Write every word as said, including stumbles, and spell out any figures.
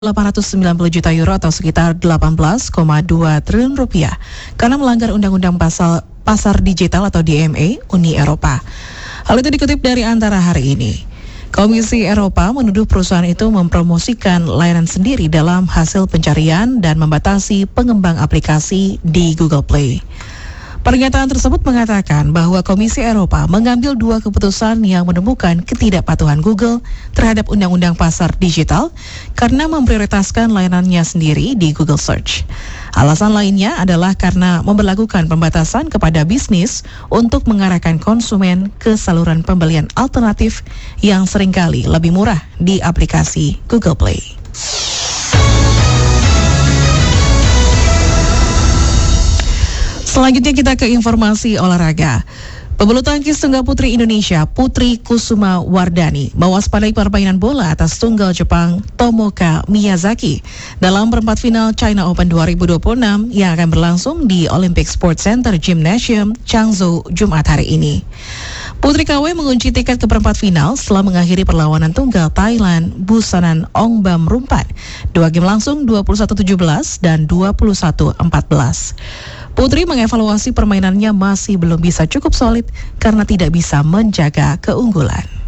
delapan ratus sembilan puluh juta euro atau sekitar delapan belas koma dua triliun rupiah karena melanggar Undang-Undang Pasal Pasar Digital atau D M A Uni Eropa. Hal itu dikutip dari Antara hari ini. Komisi Eropa menuduh perusahaan itu mempromosikan layanan sendiri dalam hasil pencarian dan membatasi pengembang aplikasi di Google Play. Pernyataan tersebut mengatakan bahwa Komisi Eropa mengambil dua keputusan yang menemukan ketidakpatuhan Google terhadap Undang-Undang Pasar Digital karena memprioritaskan layanannya sendiri di Google Search. Alasan lainnya adalah karena memberlakukan pembatasan kepada bisnis untuk mengarahkan konsumen ke saluran pembelian alternatif yang seringkali lebih murah di aplikasi Google Play. Selanjutnya kita ke informasi olahraga. Pebulu tangkis tunggal putri Indonesia, Putri Kusuma Wardani, mewaspadai permainan bola atas tunggal Jepang Tomoka Miyazaki dalam perempat final China Open dua ribu dua puluh enam yang akan berlangsung di Olympic Sports Center Gymnasium Changzhou Jumat hari ini. Putri K W mengunci tiket ke perempat final setelah mengakhiri perlawanan tunggal Thailand Busanan Ongbam Rumpat. Dua game langsung dua puluh satu tujuh belas dan dua puluh satu empat belas. Putri mengevaluasi permainannya masih belum bisa cukup solid karena tidak bisa menjaga keunggulan.